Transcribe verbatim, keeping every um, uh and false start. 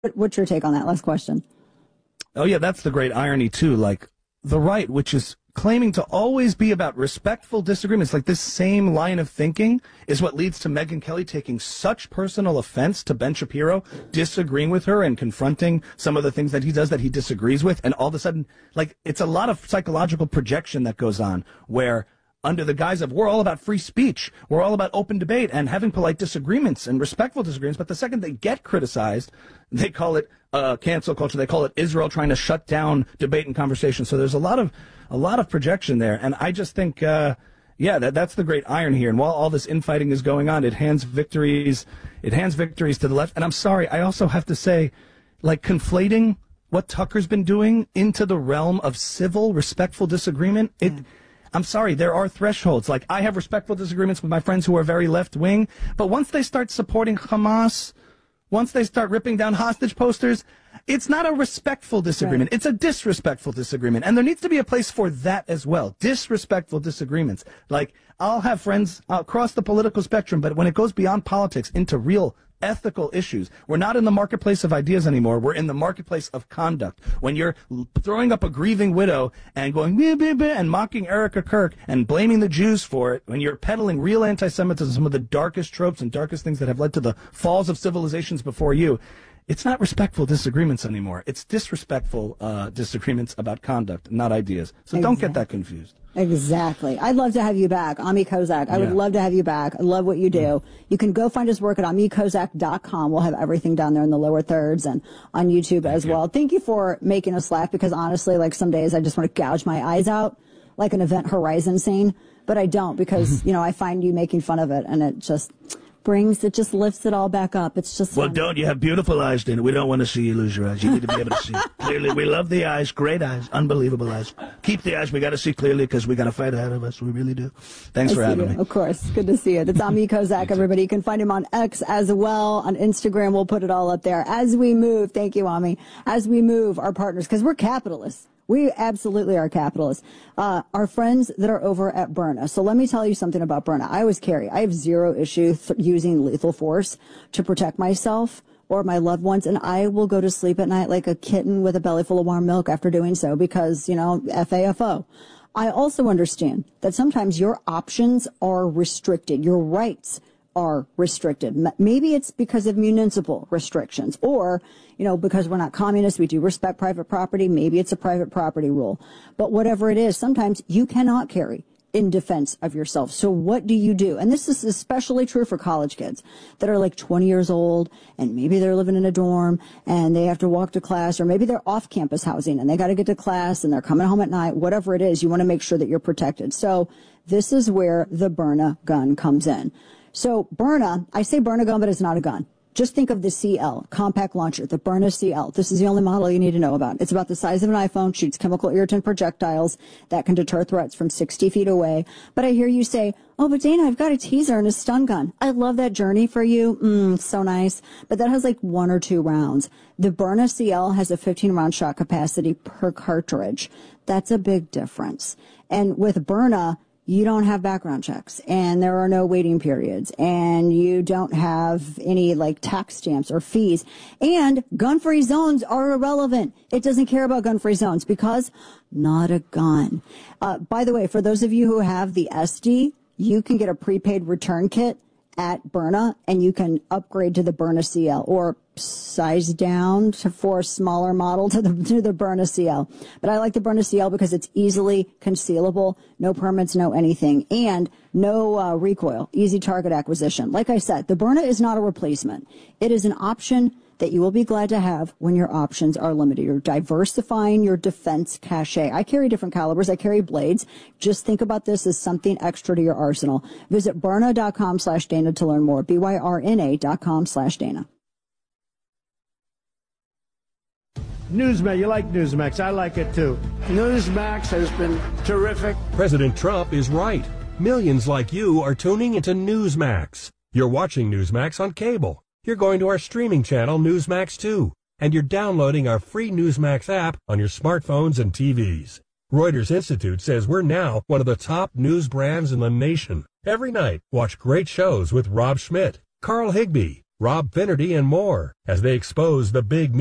What's your take on that? Last question. Oh, yeah, that's the great irony, too. Like, the right, which is claiming to always be about respectful disagreements, like this same line of thinking is what leads to Megyn Kelly taking such personal offense to Ben Shapiro, disagreeing with her and confronting some of the things that he does that he disagrees with. And all of a sudden, like, it's a lot of psychological projection that goes on where under the guise of we're all about free speech, we're all about open debate and having polite disagreements and respectful disagreements. But the second they get criticized, they call it uh, cancel culture. They call it Israel trying to shut down debate and conversation. So there's a lot of a lot of projection there. And I just think, uh, yeah, that that's the great iron here. And while all this infighting is going on, it hands victories, it hands victories to the left. And I'm sorry, I also have to say, like, conflating what Tucker's been doing into the realm of civil, respectful disagreement, it. Mm. I'm sorry, there are thresholds. Like, I have respectful disagreements with my friends who are very left-wing, but once they start supporting Hamas, once they start ripping down hostage posters, it's not a respectful disagreement. Right. It's a disrespectful disagreement. And there needs to be a place for that as well. Disrespectful disagreements. Like, I'll have friends across the political spectrum, but when it goes beyond politics into real ethical issues, we're not in the marketplace of ideas anymore. We're in the marketplace of conduct. When you're throwing up a grieving widow and going bah, bah, bah, and mocking Erica Kirk and blaming the Jews for it, when you're peddling real anti-Semitism, some of the darkest tropes and darkest things that have led to the falls of civilizations before you, it's not respectful disagreements anymore. It's disrespectful uh, disagreements about conduct, not ideas. So exactly. Don't get that confused. Exactly. I'd love to have you back, Ami Kozak. I yeah. would love to have you back. I love what you do. Yeah. You can go find his work at ami kozak dot com. We'll have everything down there in the lower thirds and on YouTube Thank as you. well. Thank you for making us laugh, because honestly, like, some days I just want to gouge my eyes out like an Event Horizon scene, but I don't, because, you know, I find you making fun of it, and it just brings, it just lifts it all back up. It's just Well, fun. don't. You have beautiful eyes, Dana. We don't want to see you lose your eyes. You need to be able to see clearly. We love the eyes. Great eyes. Unbelievable eyes. Keep the eyes. We got to see clearly, because we got a fight ahead of us. We really do. Thanks I for having you. me. Of course. Good to see you. It's Ami Kozak, everybody. You can find him on X as well. On Instagram, we'll put it all up there. As we move, thank you, Ami, as we move our partners, because we're capitalists. We absolutely are capitalists. Uh, our friends that are over at Byrna. So let me tell you something about Byrna. I always carry. I have zero issue th- using lethal force to protect myself or my loved ones, and I will go to sleep at night like a kitten with a belly full of warm milk after doing so, because, you know, F A F O. I also understand that sometimes your options are restricted. Your rights are restricted. Maybe it's because of municipal restrictions, or, you know, because we're not communists, we do respect private property. Maybe it's a private property rule. But whatever it is, sometimes you cannot carry in defense of yourself. So what do you do? And this is especially true for college kids that are like twenty years old, and maybe they're living in a dorm and they have to walk to class, or maybe they're off campus housing and they got to get to class and they're coming home at night. Whatever it is, you want to make sure that you're protected. So this is where the Byrna gun comes in. So Byrna, I say Byrna gun, but it's not a gun. Just think of the C L, compact launcher, the Byrna C L. This is the only model you need to know about. It's about the size of an iPhone, shoots chemical irritant projectiles that can deter threats from sixty feet away. But I hear you say, oh, but Dana, I've got a teaser and a stun gun. I love that journey for you. Mm, so nice. But that has like one or two rounds. The Byrna C L has a fifteen round shot capacity per cartridge. That's a big difference. And with Byrna, you don't have background checks, and there are no waiting periods, and you don't have any like tax stamps or fees, and gun-free zones are irrelevant. It doesn't care about gun-free zones because not a gun. Uh, by the way, for those of you who have the S D, you can get a prepaid return kit at Byrna, and you can upgrade to the Byrna C L, or size down to, for a smaller model to the to the Byrna C L. But I like the Byrna C L because it's easily concealable, no permits, no anything, and no uh, recoil, easy target acquisition. Like I said, the Byrna is not a replacement. It is an option that you will be glad to have when your options are limited. You're diversifying your defense cachet. I carry different calibers. I carry blades. Just think about this as something extra to your arsenal. Visit Byrna.com slash Dana to learn more. B Y R N A dot com slash Dana. Newsmax, you like Newsmax. I like it too. Newsmax has been terrific. President Trump is right. Millions like you are tuning into Newsmax. You're watching Newsmax on cable. You're going to our streaming channel, Newsmax two, and you're downloading our free Newsmax app on your smartphones and T Vs. Reuters Institute says we're now one of the top news brands in the nation. Every night, watch great shows with Rob Schmidt, Carl Higbie, Rob Finnerty, and more as they expose the big